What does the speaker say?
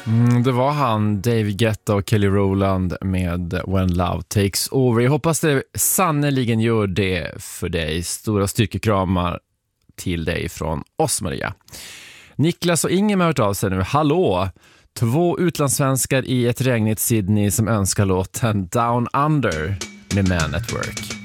Det var han, Dave Guetta och Kelly Rowland med When Love Takes Over. Jag hoppas det sannoliken gör det för dig. Stora styrkekramar till dig från oss, Maria. Niklas och Ingemar har hört av sig nu. Hallå! 2 utlandssvenskar i ett regnigt Sydney som önskar låten Down Under med Man at Work.